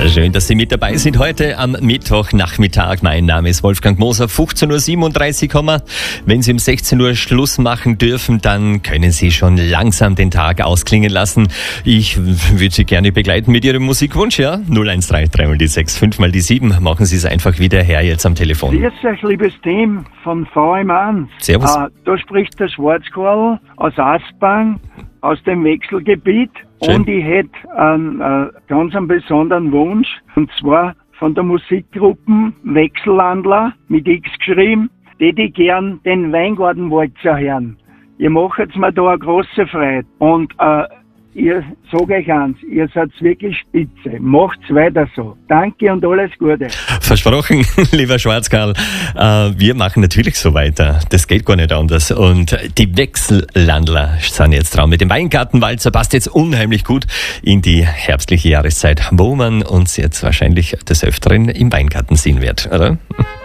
Ja, schön, dass Sie mit dabei sind heute am Mittwochnachmittag. Mein Name ist Wolfgang Moser. 15.37 Uhr. Wenn Sie um 16 Uhr Schluss machen dürfen, dann können Sie schon langsam den Tag ausklingen lassen. Ich würde Sie gerne begleiten mit Ihrem Musikwunsch, ja? 013 3 die 6 5 mal die 7. Machen Sie es einfach wieder her jetzt am Telefon. Grüß euch, liebes Team von VM1. Servus. Da spricht der Schwarzkarl aus Aspang, aus dem Wechselgebiet. Schön. Und ich hätte einen ganz einen besonderen Wunsch, und zwar von der Musikgruppe Wechsellandler mit X geschrieben, die ich gern den Weingartenwalzer hören. Ihr macht mir da eine große Freude. Und ihr sage euch eins, ihr seid wirklich spitze. Macht's weiter so. Danke und alles Gute. Versprochen, lieber Schwarzkarl. Wir machen natürlich so weiter. Das geht gar nicht anders. Und die Wechsellandler sind jetzt dran. Mit dem Weingartenwalzer passt jetzt unheimlich gut in die herbstliche Jahreszeit, wo man uns jetzt wahrscheinlich des Öfteren im Weingarten sehen wird, oder?